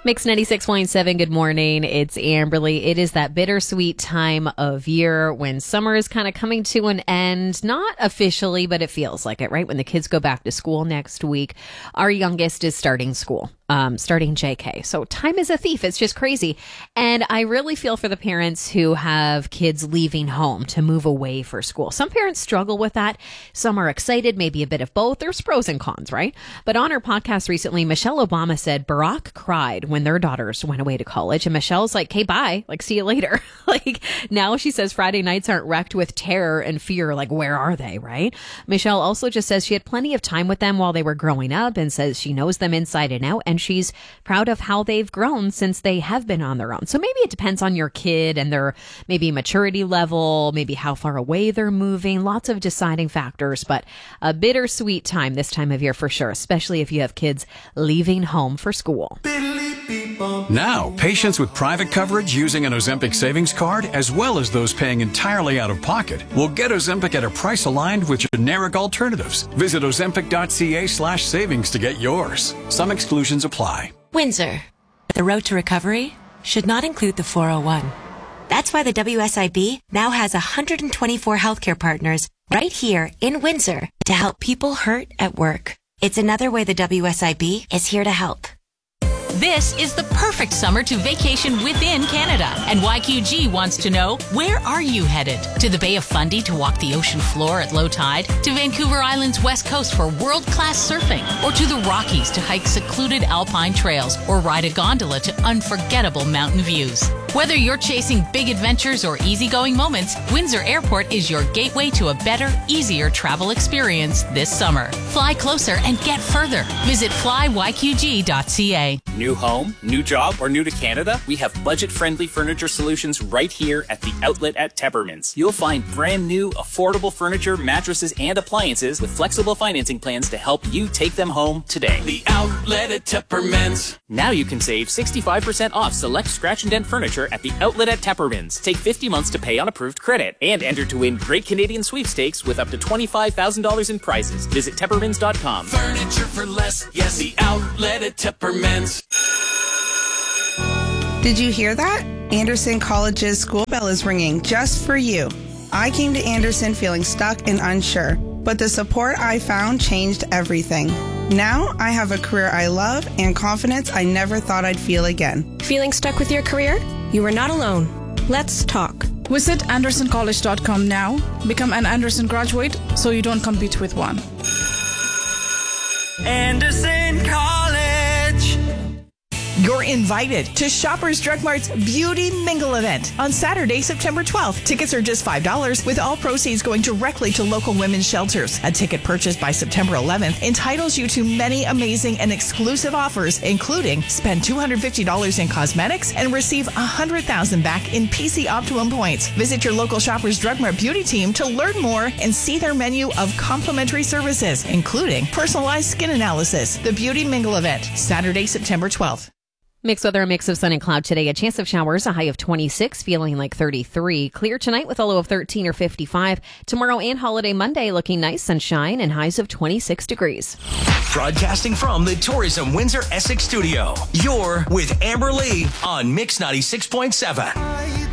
Mix 96.7, good morning. It's Amberly. It is that bittersweet time of year when summer is kind of coming to an end. Not officially, but it feels like it, right? When the kids go back to school next week. Our youngest is starting school, starting JK. So time is a thief. It's just crazy. And I really feel for the parents who have kids leaving home to move away for school. Some parents struggle with that. Some are excited, maybe a bit of both. There's pros and cons, right? But on her podcast recently, Michelle Obama said Barack cried when their daughters went away to college. And Michelle's like, hey, bye. Like, see you later. Like, now she says Friday nights aren't wrecked with terror and fear. Like, where are they, right? Michelle also just says she had plenty of time with them while they were growing up and says she knows them inside and out. And she's proud of how they've grown since they have been on their own. So maybe it depends on your kid and their maybe maturity level, maybe how far away they're moving. Lots of deciding factors, but a bittersweet time this time of year for sure, especially if you have kids leaving home for school. Now, patients with private coverage using an Ozempic savings card, as well as those paying entirely out of pocket, will get Ozempic at a price aligned with generic alternatives. Visit ozempic.ca/savings to get yours. Some exclusions apply. Windsor. The road to recovery should not include the 401. That's why the WSIB now has 124 healthcare partners right here in Windsor to help people hurt at work. It's another way the WSIB is here to help. This is the perfect summer to vacation within Canada. And YQG wants to know, where are you headed? To the Bay of Fundy to walk the ocean floor at low tide? To Vancouver Island's west coast for world-class surfing? Or to the Rockies to hike secluded alpine trails or ride a gondola to unforgettable mountain views? Whether you're chasing big adventures or easygoing moments, Windsor Airport is your gateway to a better, easier travel experience this summer. Fly closer and get further. Visit flyyqg.ca. New home, new job, or new to Canada? We have budget-friendly furniture solutions right here at the outlet at Teppermans. You'll find brand new, affordable furniture, mattresses, and appliances with flexible financing plans to help you take them home today. The outlet at Teppermans. Now you can save 65% off select scratch and dent furniture at the outlet at Teppermans. Take 50 months to pay on approved credit and enter to win great Canadian sweepstakes with up to $25,000 in prizes. Visit Teppermans.com. Furniture for less. Yes, the outlet at Teppermans. Did you hear that? Anderson College's school bell is ringing just for you. I came to Anderson feeling stuck and unsure, but the support I found changed everything. Now I have a career I love and confidence I never thought I'd feel again. Feeling stuck with your career? You are not alone. Let's talk. Visit AndersonCollege.com now. Become an Anderson graduate so you don't compete with one. Anderson College. You're invited to Shoppers Drug Mart's Beauty Mingle event on Saturday, September 12th. Tickets are just $5, with all proceeds going directly to local women's shelters. A ticket purchased by September 11th entitles you to many amazing and exclusive offers, including spend $250 in cosmetics and receive $100,000 back in PC Optimum points. Visit your local Shoppers Drug Mart beauty team to learn more and see their menu of complimentary services, including personalized skin analysis. The Beauty Mingle event, Saturday, September 12th. Mixed weather, a mix of sun and cloud today. A chance of showers, a high of 26, feeling like 33. Clear tonight with a low of 13 or 55. Tomorrow and holiday Monday looking nice, sunshine and highs of 26 degrees. Broadcasting from the Tourism Windsor Essex studio. You're with Amber Lee on Mix 96.7.